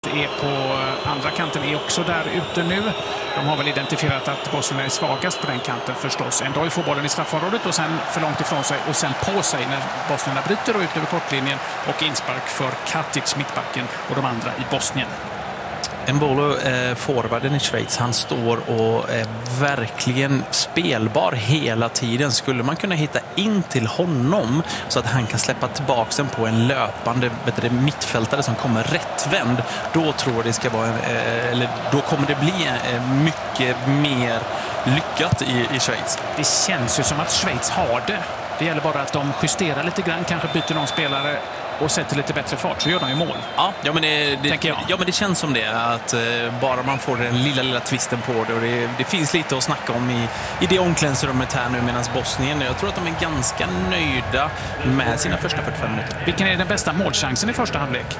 är på andra kanten är också där ute nu. De har väl identifierat att Bosnien är svagast på den kanten förstås. Endoi får bollen i straffområdet och sen för långt ifrån sig och sen på sig när Bosnierna bryter och ut över kortlinjen och inspark för Katic, mittbacken och de andra i Bosnien. Embolo, forwarden i Schweiz, han står och är verkligen spelbar hela tiden. Skulle man kunna hitta in till honom så att han kan släppa tillbaka den på en löpande mittfältare som kommer rättvänd, då tror jag det ska vara då kommer det bli mycket mer lyckat i Schweiz. Det känns ju som att Schweiz har det. Det gäller bara att de justerar lite grann, kanske byter någon spelare och sätter lite bättre fart, så gör de ju mål. Ja, men det känns som det, att bara man får den lilla twisten på det, och det finns lite att snacka om i det omklädningsrummet här nu, medan Bosnien, jag tror att de är ganska nöjda med sina första 45 minuter. Vilken är den bästa målchansen i första halvlek?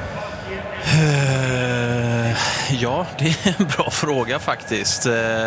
Ja, det är en bra fråga faktiskt.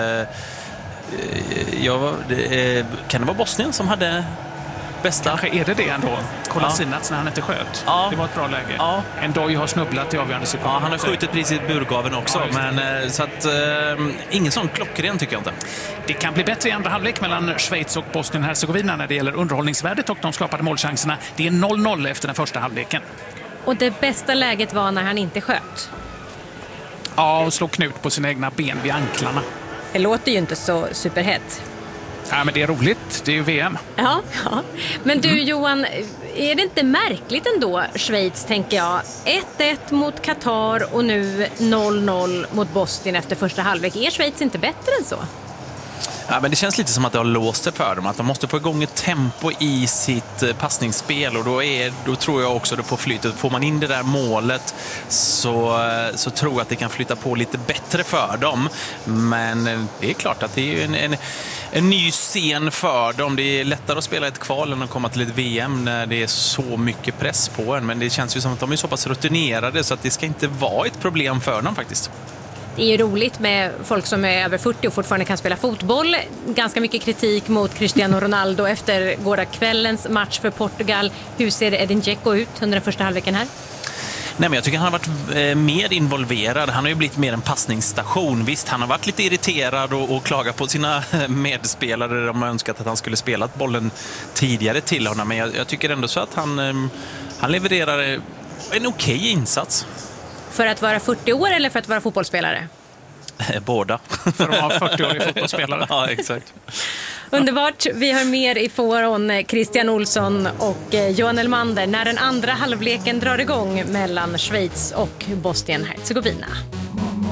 Kan det vara Bosnien som hade bästa? Kanske är det ändå. Kolasinac när han inte sköt. Ja. Det var ett bra läge. Ja. Endoi har snubblat i avgörande sekund. Ja, han har skjutit precis i burgaven också. Ja, men så att ingen sån klockren tycker jag inte. Det kan bli bättre i andra halvlek mellan Schweiz och Bosnien-Hercegovina när det gäller underhållningsvärdet och de skapade målchanserna. Det är 0-0 efter den första halvleken. Och det bästa läget var när han inte sköt. Ja, och slog knut på sina egna ben vid anklarna. Det låter ju inte så superhett. Ja, men det är roligt. Det är ju VM. Ja. Men du Johan, är det inte märkligt ändå, Schweiz, tänker jag? 1-1 mot Qatar och nu 0-0 mot Bosnien efter första halvlek. Är Schweiz inte bättre än så? Ja, men det känns lite som att det har låst sig för dem. Att de måste få igång ett tempo i sitt passningsspel, och då tror jag också det får flytet. Får man in det där målet så tror jag att det kan flytta på lite bättre för dem. Men det är klart att det är en ny scen för dem. Det är lättare att spela ett kval än att komma till ett VM när det är så mycket press på en. Men det känns ju som att de är så pass rutinerade så att det ska inte vara ett problem för dem faktiskt. Det är ju roligt med folk som är över 40 och fortfarande kan spela fotboll. Ganska mycket kritik mot Cristiano Ronaldo efter gårdagskvällens match för Portugal. Hur ser Edin Dzeko ut under den första halvleken här? Nej, men jag tycker han har varit mer involverad. Han har ju blivit mer en passningsstation. Visst, han har varit lite irriterad och klagat på sina medspelare. De har önskat att han skulle spelat bollen tidigare till honom. Men jag tycker ändå så att han levererar en okej insats. För att vara 40 år eller för att vara fotbollsspelare? Båda. För att vara 40-årig fotbollsspelare. Ja, exakt. Underbart. Vi har mer ifrån Christian Olsson och Johan Elmander när den andra halvleken drar igång mellan Schweiz och Bosnien-Hercegovina.